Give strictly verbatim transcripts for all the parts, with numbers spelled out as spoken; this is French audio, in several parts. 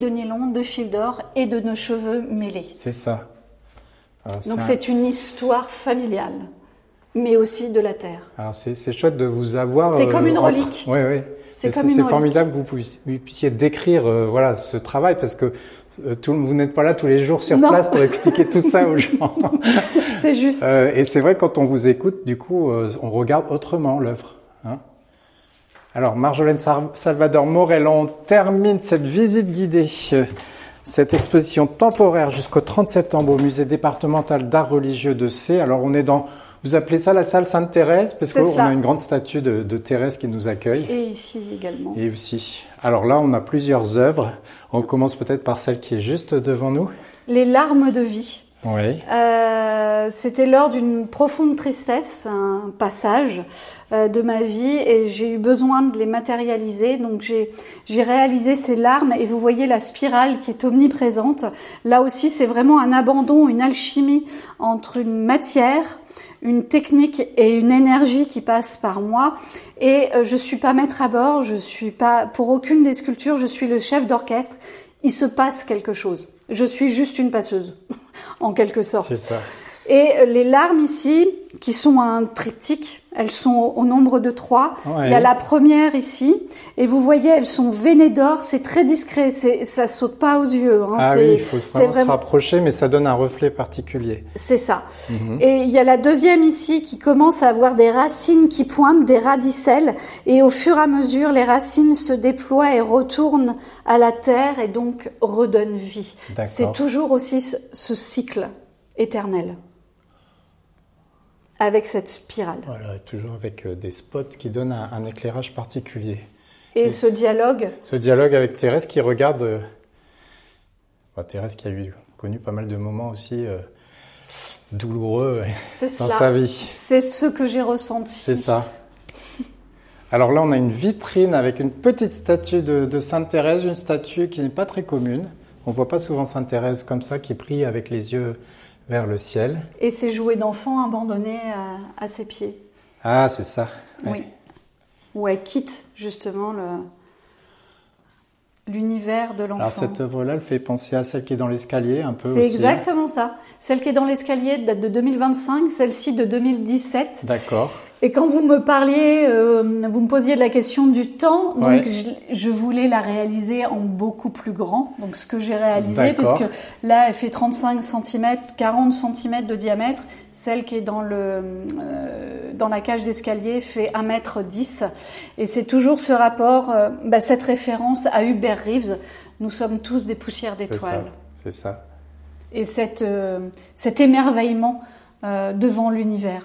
de nylon, de fil d'or et de nos cheveux mêlés. C'est ça. Alors, Donc c'est, c'est un... une histoire familiale, mais aussi de la terre. Alors c'est, c'est chouette de vous avoir. C'est euh, comme une entre... relique. Oui, oui. C'est, c'est, comme c'est une formidable relique. Que vous puissiez, vous puissiez décrire euh, voilà, ce travail, parce que euh, tout, vous n'êtes pas là tous les jours sur non. place pour expliquer tout ça aux gens. C'est juste. Euh, et c'est vrai, quand on vous écoute, du coup, euh, on regarde autrement l'œuvre. Hein. Alors, Marjolaine Salvador Morel, on termine cette visite guidée, euh, cette exposition temporaire jusqu'au trente septembre au musée départemental d'art religieux de Sées. Alors, on est dans, vous appelez ça la salle Sainte-Thérèse, parce qu'on a une grande statue de, de Thérèse qui nous accueille. Et ici également. Et aussi. Alors là, on a plusieurs œuvres. On commence peut-être par celle qui est juste devant nous. Les larmes de vie. Oui. Euh, c'était lors d'une profonde tristesse, un passage euh, de ma vie, et j'ai eu besoin de les matérialiser. Donc j'ai, j'ai réalisé ces larmes, et vous voyez la spirale qui est omniprésente. Là aussi, c'est vraiment un abandon, une alchimie entre une matière, une technique et une énergie qui passe par moi. Et euh, je suis pas maître à bord, je suis pas, pour aucune des sculptures, je suis le chef d'orchestre. Il se passe quelque chose. Je suis juste une passeuse, en quelque sorte. C'est ça. Et les larmes ici, qui sont un triptyque, elles sont au nombre de trois. Ouais. Il y a la première ici, et vous voyez, elles sont veinées d'or. C'est très discret, c'est, ça saute pas aux yeux. Hein. Ah c'est, oui, il faut vraiment, vraiment se rapprocher, mais ça donne un reflet particulier. C'est ça. Mm-hmm. Et il y a la deuxième ici qui commence à avoir des racines qui pointent, des radicelles, et au fur et à mesure, les racines se déploient et retournent à la terre, et donc redonnent vie. D'accord. C'est toujours aussi ce, ce cycle éternel. Avec cette spirale. Voilà, toujours avec des spots qui donnent un, un éclairage particulier. Et, Et ce dialogue Ce dialogue avec Thérèse qui regarde... Euh, bah, Thérèse qui a eu, connu pas mal de moments aussi euh, douloureux C'est dans cela. sa vie. C'est ce que j'ai ressenti. C'est ça. Alors là, on a une vitrine avec une petite statue de, de Sainte Thérèse, une statue qui n'est pas très commune. On ne voit pas souvent Sainte Thérèse comme ça, qui est prise avec les yeux... vers le ciel. Et ces jouets d'enfants abandonnés à, à ses pieds. Ah, c'est ça. Oui. oui. Où elle quitte justement le, l'univers de l'enfant. Alors cette œuvre-là, elle fait penser à celle qui est dans l'escalier un peu C'est aussi. C'est exactement ça. Celle qui est dans l'escalier date de deux mille vingt-cinq, celle-ci de deux mille dix-sept. D'accord. Et quand vous me parliez, euh, vous me posiez la question du temps, donc ouais. je, je voulais la réaliser en beaucoup plus grand. Donc ce que j'ai réalisé, D'accord. puisque là elle fait trente-cinq centimètres, quarante centimètres de diamètre. Celle qui est dans le euh, dans la cage d'escalier fait un mètre dix. Et c'est toujours ce rapport, euh, bah, cette référence à Hubert Reeves. Nous sommes tous des poussières d'étoiles. C'est ça. C'est ça. Et cette, euh, cet émerveillement euh, devant l'univers.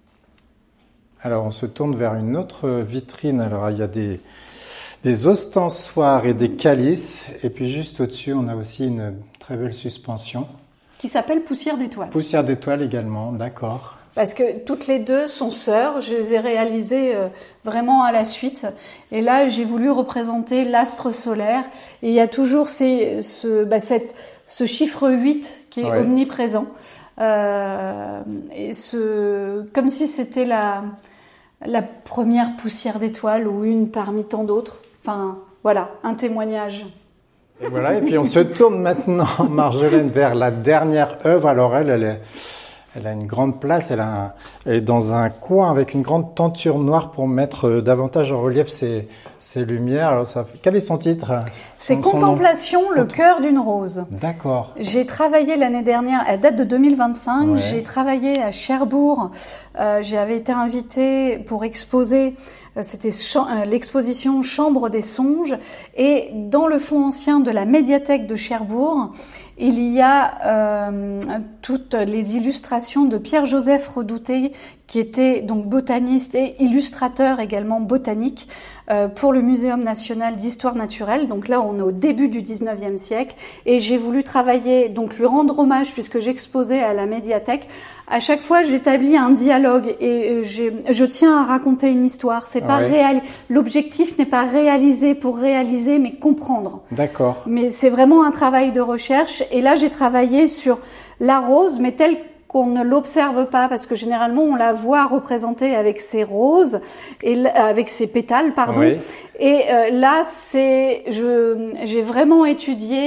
Alors, on se tourne vers une autre vitrine. Alors, il y a des, des ostensoirs et des calices. Et puis, juste au-dessus, on a aussi une très belle suspension. Qui s'appelle Poussière d'étoiles. Poussière d'étoiles également, d'accord. Parce que toutes les deux sont sœurs. Je les ai réalisées euh, vraiment à la suite. Et là, j'ai voulu représenter l'astre solaire. Et il y a toujours ces, ce, bah, cette, ce chiffre huit qui est ouais. omniprésent. Euh, et ce, comme si c'était la, la première poussière d'étoiles ou une parmi tant d'autres. Enfin, voilà, un témoignage. Et voilà, et puis on se tourne maintenant, Marjolaine, vers la dernière œuvre. Alors elle, elle, est, elle a une grande place, elle, a un, elle est dans un coin avec une grande tenture noire pour mettre davantage en relief ses, ses lumières. Alors ça, quel est son titre ? C'est son, Contemplation, son le cœur d'une rose. D'accord. J'ai travaillé l'année dernière, elle date de deux mille vingt-cinq, ouais. J'ai travaillé à Cherbourg, euh, j'avais été invitée pour exposer, euh, c'était ch- euh, l'exposition Chambre des songes, et dans le fonds ancien de la médiathèque de Cherbourg, il y a euh, toutes les illustrations de Pierre-Joseph Redouté, qui était donc botaniste et illustrateur également botanique euh, pour le Muséum national d'histoire naturelle. Donc là, on est au début du dix-neuvième siècle, et j'ai voulu travailler, donc lui rendre hommage puisque j'exposais à la médiathèque. À chaque fois, j'établis un dialogue et j'ai, je tiens à raconter une histoire. C'est pas ouais. réel. L'objectif n'est pas réaliser pour réaliser, mais comprendre. D'accord. Mais c'est vraiment un travail de recherche. Et là, j'ai travaillé sur la rose, mais telle qu'on ne l'observe pas, parce que généralement on la voit représentée avec ses roses et avec ses pétales, pardon. Oui. Et euh, là, c'est, je, j'ai vraiment étudié